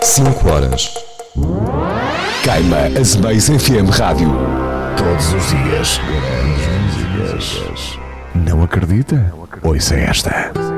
5 horas. Queima a Space FM Rádio. Todos os dias. Grandes músicas. Não acredita? Ouça esta.